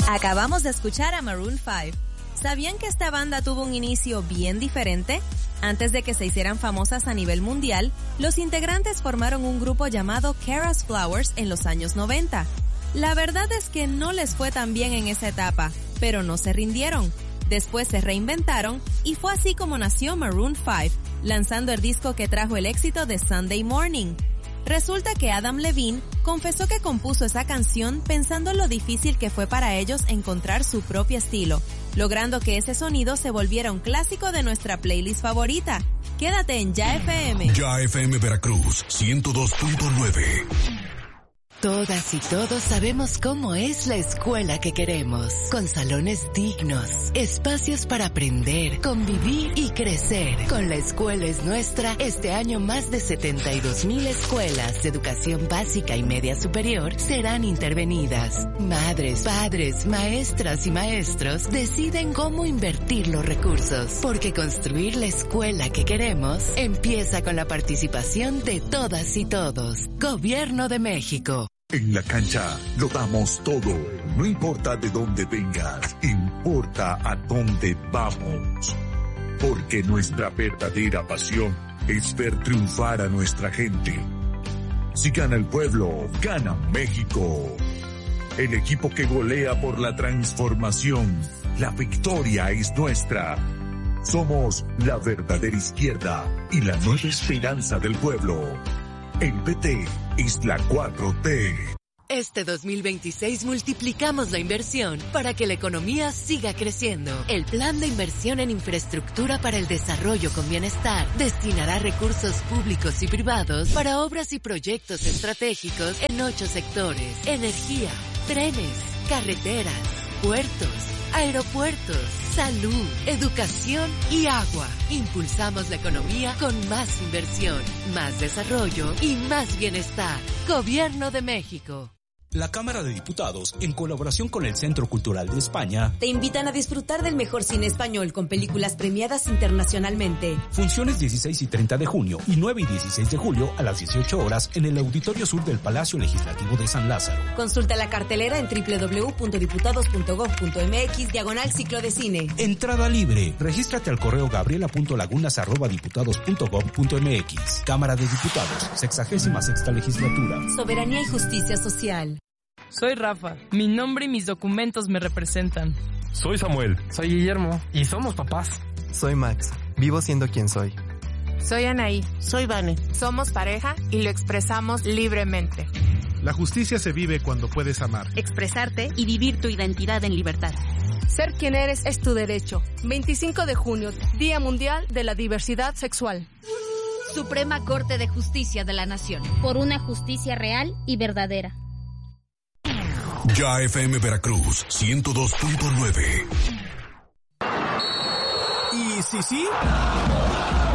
Acabamos de escuchar a Maroon 5. ¿Sabían que esta banda tuvo un inicio bien diferente? Antes de que se hicieran famosas a nivel mundial, los integrantes formaron un grupo llamado Kara's Flowers en los años 90. La verdad es que no les fue tan bien en esa etapa, pero no se rindieron. Después se reinventaron y fue así como nació Maroon 5, lanzando el disco que trajo el éxito de Sunday Morning. Resulta que Adam Levine confesó que compuso esa canción pensando en lo difícil que fue para ellos encontrar su propio estilo, logrando que ese sonido se volviera un clásico de nuestra playlist favorita. Quédate en Ya FM. Ya FM Veracruz 102.9. Todas y todos sabemos cómo es la escuela que queremos, con salones dignos, espacios para aprender, convivir y crecer. Con La Escuela es Nuestra, este año más de 72,000 escuelas de educación básica y media superior serán intervenidas. Madres, padres, maestras y maestros deciden cómo invertir los recursos, porque construir la escuela que queremos empieza con la participación de todas y todos. Gobierno de México. En la cancha lo damos todo, no importa de dónde vengas, importa a dónde vamos. Porque nuestra verdadera pasión es ver triunfar a nuestra gente. Si gana el pueblo, gana México. El equipo que golea por la transformación, la victoria es nuestra. Somos la verdadera izquierda y la nueva esperanza del pueblo. El PT es la 4T. Este 2026 multiplicamos la inversión para que la economía siga creciendo. El Plan de Inversión en Infraestructura para el Desarrollo con Bienestar destinará recursos públicos y privados para obras y proyectos estratégicos en 8 sectores: energía, trenes, carreteras, puertos, aeropuertos, salud, educación y agua. Impulsamos la economía con más inversión, más desarrollo y más bienestar. Gobierno de México. La Cámara de Diputados, en colaboración con el Centro Cultural de España, te invitan a disfrutar del mejor cine español con películas premiadas internacionalmente. Funciones 16 y 30 de junio y 9 y 16 de julio a las 18 horas en el Auditorio Sur del Palacio Legislativo de San Lázaro. Consulta la cartelera en www.diputados.gov.mx/ciclo de cine. Entrada libre. Regístrate al correo gabriela.lagunas@diputados.gov.mx. Cámara de Diputados, 66ª legislatura. Soberanía y justicia social. Soy Rafa. Mi nombre y mis documentos me representan. Soy Samuel. Soy Guillermo. Y somos papás. Soy Max. Vivo siendo quien soy. Soy Anaí. Soy Vane. Somos pareja y lo expresamos libremente. La justicia se vive cuando puedes amar, expresarte y vivir tu identidad en libertad. Ser quien eres es tu derecho. 25 de junio, Día Mundial de la Diversidad Sexual. Suprema Corte de Justicia de la Nación. Por una justicia real y verdadera. Ya FM Veracruz 102.9. ¿Y sí?